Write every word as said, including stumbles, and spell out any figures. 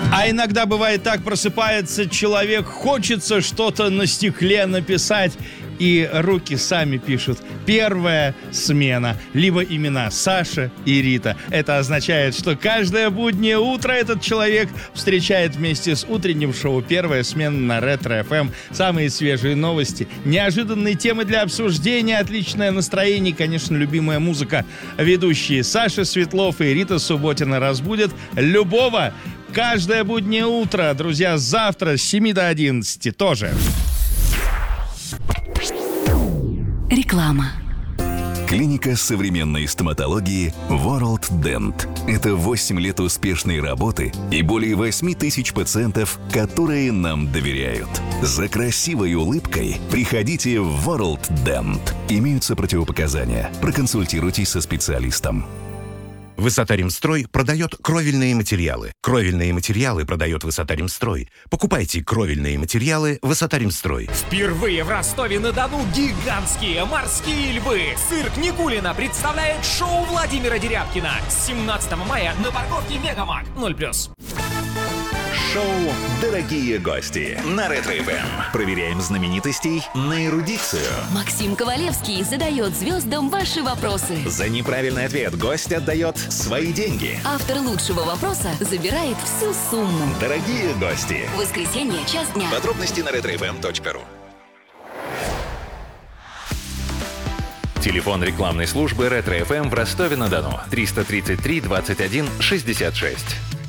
А иногда бывает так, просыпается человек, хочется что-то на стекле написать, и руки сами пишут. Первая смена. Либо имена Саша и Рита. Это означает, что каждое буднее утро этот человек встречает вместе с утренним шоу «Первая смена» на Ретро-эф эм. Самые свежие новости, неожиданные темы для обсуждения, отличное настроение и, конечно, любимая музыка. Ведущие Саша Светлов и Рита Субботина разбудят любого. Каждое буднее утро, друзья, завтра с семи до одиннадцати тоже. Реклама. Клиника современной стоматологии World Dent. Это восемь лет успешной работы и более восемь тысяч пациентов, которые нам доверяют. За красивой улыбкой приходите в World Dent. Имеются противопоказания. Проконсультируйтесь со специалистом. Высота-Ремстрой продает кровельные материалы. Кровельные материалы продает Высота-Ремстрой. Покупайте кровельные материалы Высота-Ремстрой. Впервые в Ростове-на-Дону гигантские морские львы. Цирк Никулина представляет шоу Владимира Дерябкина. семнадцатого мая на парковке Мегамаг. ноль плюс. Шоу «Дорогие гости» на Ретро-эф эм. Проверяем знаменитостей на эрудицию. Максим Ковалевский задает звездам ваши вопросы. За неправильный ответ гость отдает свои деньги. Автор лучшего вопроса забирает всю сумму. Дорогие гости. В воскресенье, час дня. Подробности на ретро эф эм точка ру. Телефон рекламной службы Ретро-эф эм в Ростове-на-Дону триста тридцать три двадцать один шестьдесят шесть.